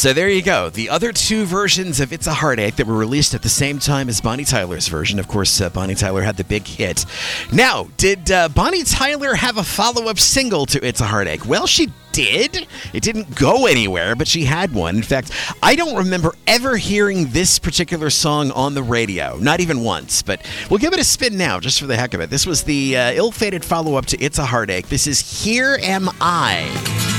So there you go. The other two versions of It's a Heartache that were released at the same time as Bonnie Tyler's version. Of course, Bonnie Tyler had the big hit. Now, did Bonnie Tyler have a follow-up single to It's a Heartache? Well, she did. It didn't go anywhere, but she had one. In fact, I don't remember ever hearing this particular song on the radio. Not even once. But we'll give it a spin now, just for the heck of it. This was the ill-fated follow-up to It's a Heartache. This is Here Am I.